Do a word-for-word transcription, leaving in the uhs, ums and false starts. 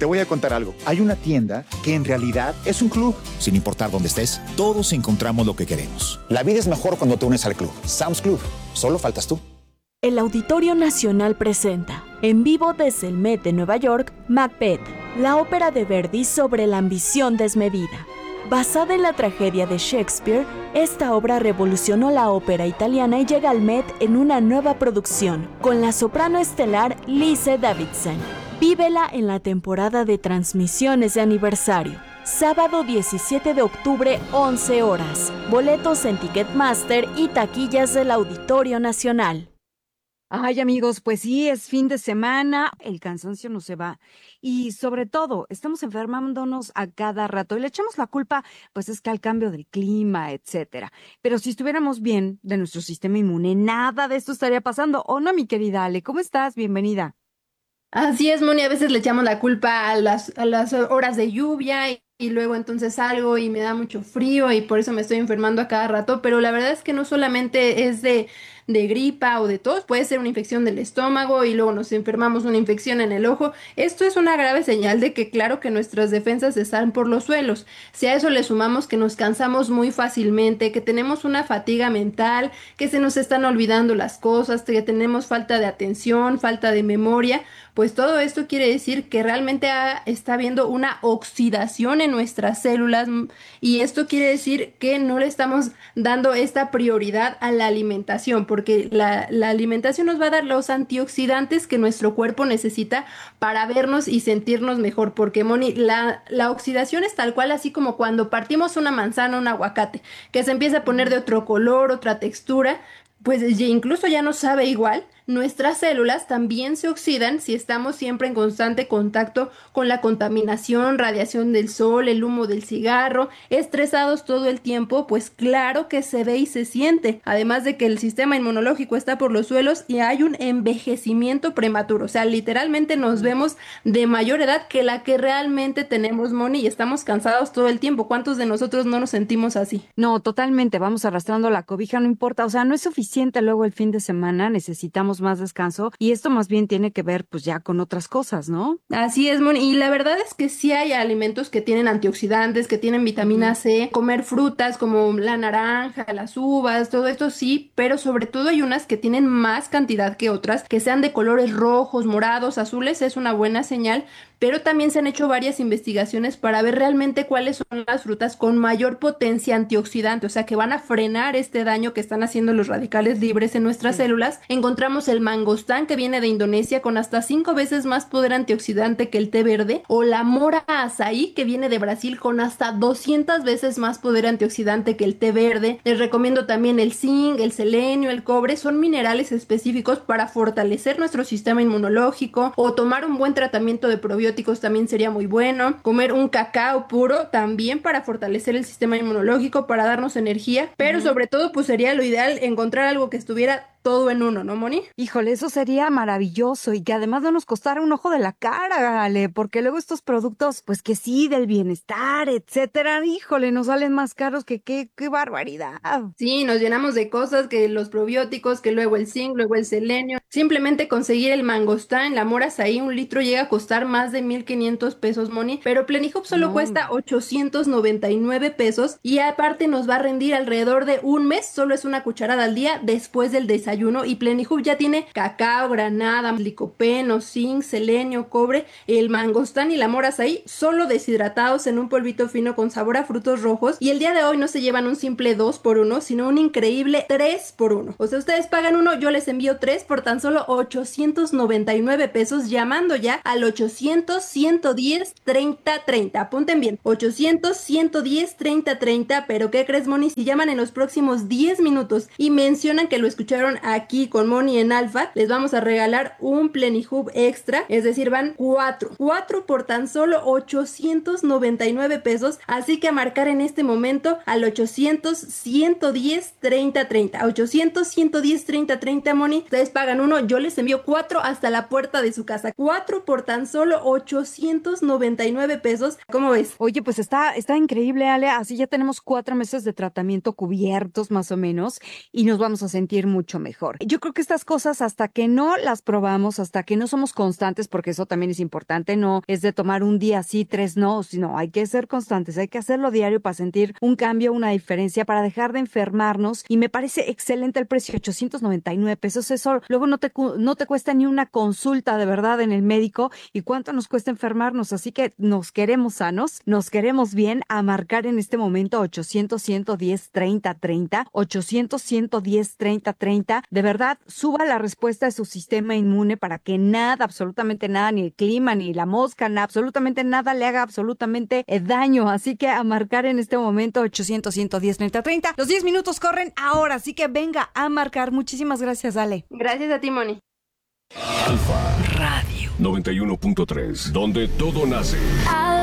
Te voy a contar algo. Hay una tienda que en realidad es un club. Sin importar dónde estés, todos encontramos lo que queremos. La vida es mejor cuando te unes al club. Sam's Club. Solo faltas tú. El Auditorio Nacional presenta, en vivo desde el Met de Nueva York, Macbeth, la ópera de Verdi sobre la ambición desmedida. Basada en la tragedia de Shakespeare, esta obra revolucionó la ópera italiana y llega al Met en una nueva producción, con la soprano estelar Lise Davidson. Vívela en la temporada de transmisiones de aniversario. Sábado diecisiete de octubre, once horas. Boletos en Ticketmaster y taquillas del Auditorio Nacional. Ay, amigos, pues sí, es fin de semana, el cansancio no se va y sobre todo estamos enfermándonos a cada rato y le echamos la culpa, pues es que al cambio del clima, etcétera. Pero si estuviéramos bien de nuestro sistema inmune, nada de esto estaría pasando. ¿O no, mi querida Ale? ¿Cómo estás? Bienvenida. Así es, Moni, a veces le echamos la culpa a las, a las horas de lluvia y, y luego entonces salgo y me da mucho frío y por eso me estoy enfermando a cada rato, pero la verdad es que no solamente es de, de gripa o de tos, puede ser una infección del estómago y luego nos enfermamos una infección en el ojo. Esto es una grave señal de que claro que nuestras defensas están por los suelos. Si a eso le sumamos que nos cansamos muy fácilmente, que tenemos una fatiga mental, que se nos están olvidando las cosas, que tenemos falta de atención, falta de memoria, pues todo esto quiere decir que realmente ha- está habiendo una oxidación en nuestras células m- y esto quiere decir que no le estamos dando esta prioridad a la alimentación, porque la, la alimentación nos va a dar los antioxidantes que nuestro cuerpo necesita para vernos y sentirnos mejor, porque Moni, la, la oxidación es tal cual así como cuando partimos una manzana, un aguacate, que se empieza a poner de otro color, otra textura, pues ya incluso ya no sabe igual. Nuestras células también se oxidan si estamos siempre en constante contacto con la contaminación, radiación del sol, el humo del cigarro, estresados todo el tiempo, pues claro que se ve y se siente. Además de que el sistema inmunológico está por los suelos y hay un envejecimiento prematuro. O sea, literalmente nos vemos de mayor edad que la que realmente tenemos, Moni, y estamos cansados todo el tiempo. ¿Cuántos de nosotros no nos sentimos así? No, totalmente, vamos arrastrando la cobija, no importa, o sea, no es suficiente luego el fin de semana, necesitamos más descanso y esto más bien tiene que ver pues ya con otras cosas, ¿no? Así es, Moni. Y la verdad es que sí hay alimentos que tienen antioxidantes, que tienen vitamina C, comer frutas como la naranja, las uvas, todo esto sí, pero sobre todo hay unas que tienen más cantidad que otras, que sean de colores rojos, morados, azules, es una buena señal, pero también se han hecho varias investigaciones para ver realmente cuáles son las frutas con mayor potencia antioxidante, o sea, que van a frenar este daño que están haciendo los radicales libres en nuestras células. Encontramos el mangostán, que viene de Indonesia, con hasta cinco veces más poder antioxidante que el té verde, o la mora azaí, que viene de Brasil, con hasta doscientas veces más poder antioxidante que el té verde. Les recomiendo también el zinc, el selenio, el cobre, son minerales específicos para fortalecer nuestro sistema inmunológico, o tomar un buen tratamiento de probióticos también sería muy bueno. Comer un cacao puro también para fortalecer el sistema inmunológico, para darnos energía, pero sobre todo pues sería lo ideal encontrar algo que estuviera todo en uno, ¿no, Moni? Híjole, eso sería maravilloso y que además no nos costara un ojo de la cara, Ale, porque luego estos productos, pues que sí, del bienestar, etcétera, híjole, nos salen más caros que qué, qué barbaridad. Sí, nos llenamos de cosas, que los probióticos, que luego el zinc, luego el selenio. Simplemente conseguir el mangostán, la mora azaí, un litro llega a costar más de mil quinientos pesos, Moni, pero Plenihub solo No, cuesta ochocientos noventa y nueve pesos y aparte nos va a rendir alrededor de un mes, solo es una cucharada al día después del desayuno, y Plenihub ya tiene cacao, granada, licopeno, zinc, selenio, cobre, el mangostán y la mora azaí, solo deshidratados en un polvito fino con sabor a frutos rojos, y el día de hoy no se llevan un simple dos por uno, sino un increíble tres por uno. O sea, ustedes pagan uno, yo les envío tres por tan solo ochocientos noventa y nueve pesos, llamando ya al ochocientos, ciento diez, treinta, treinta. Apunten bien, ochocientos, ciento diez, treinta, treinta, pero ¿qué crees, Moni? Si llaman en los próximos diez minutos y mencionan que lo escucharon aquí con Moni en Alfa, les vamos a regalar un Plenihub extra, es decir, van cuatro, cuatro por tan solo ochocientos noventa y nueve pesos, así que a marcar en este momento al ochocientos, ciento diez, treinta, treinta, ochocientos, ciento diez, treinta, treinta, Moni, ustedes pagan uno uno, yo les envío cuatro hasta la puerta de su casa. Cuatro por tan solo ochocientos noventa y nueve pesos. ¿Cómo ves? Oye, pues está, está increíble, Ale. Así ya tenemos cuatro meses de tratamiento cubiertos más o menos y nos vamos a sentir mucho mejor. Yo creo que estas cosas hasta que no las probamos, hasta que no somos constantes, porque eso también es importante, no es de tomar un día sí, tres no, sino hay que ser constantes, hay que hacerlo diario para sentir un cambio, una diferencia, para dejar de enfermarnos. Y me parece excelente el precio, ochocientos noventa y nueve pesos. Eso luego no te, no te cuesta ni una consulta de verdad en el médico. ¿Y cuánto nos cuesta enfermarnos? Así que nos queremos sanos, nos queremos bien. A marcar en este momento ochocientos, ciento diez, treinta, treinta, ochocientos, ciento diez, treinta, treinta. De verdad, suba la respuesta de su sistema inmune para que nada, absolutamente nada, ni el clima, ni la mosca, nada, absolutamente nada le haga absolutamente eh, daño. Así que a marcar en este momento ochocientos, ciento diez, treinta, treinta. Los diez minutos corren ahora, así que venga a marcar. Muchísimas gracias, Ale. Gracias a ti, Moni. Alfa Radio noventa y uno punto tres, donde todo nace.